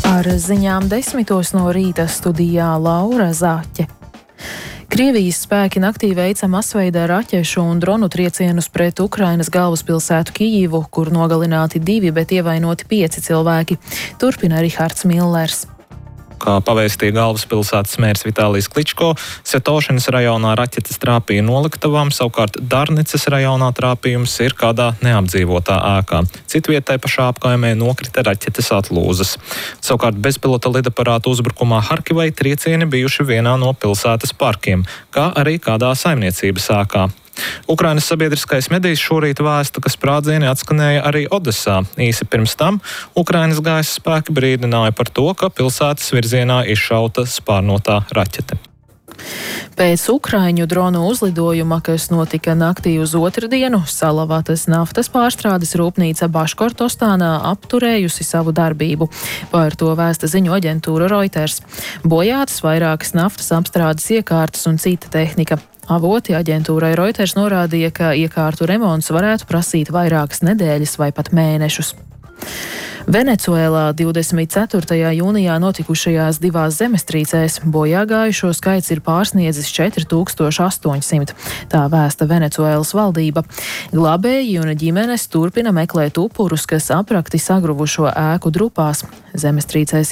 Ar ziņām 10 no rīta studijā Laura Zāķe. Krievijas spēki naktī veica masveidā raķešu un dronu triecienus pret Ukrainas galvaspilsētu Kijivu, kur nogalināti 2, bet ievainoti 5 cilvēki. Turpina Rihards Millers. Kā pavēstīja galvaspilsētas mērs Vitālijs Kličko, Setošinas rajonā raķetes trāpīja noliktavām, savukārt Darnicas rajonā trāpījums ir kādā neapdzīvotā ēkā. Citvietai pašā apkaimē nokrita raķetes atlūzas. Savukārt bezpilota lidaparātu uzbrukumā Harkivai triecieni bijuši vienā no pilsētas parkiem, kā arī kādā saimniecības ēkā. Ukrainas sabiedriskais medijs šorīt vēsta, ka sprādzieni atskanēja arī Odesā. Īsi pirms tam Ukrainas gaisa spēki brīdināja par to, ka pilsētas virzienā izšauta spārnotā raķete. Pēc ukraiņu dronu uzlidojuma, kas notika naktī uz otrdienu, Salavatas naftas pārstrādes rūpnīca Baškortostānā apturējusi savu darbību. Par to vēsta ziņu aģentūra Reuters. Bojātas vairākas naftas apstrādes iekārtas un cita tehnika. Avoti aģentūrai Reuters norādīja, ka iekārtu remonts varētu prasīt vairākas nedēļas vai pat mēnešus. Venecuēlā 24. jūnijā notikušajās 2 zemestrīcēs bojāgājušo skaits ir pārsniedzis 4800. Tā vēsta Venecuēlas valdība. Glābēji un ģimenes turpina meklēt upurus, kas aprakti sagruvušo ēku drupās. Zemestrīcēs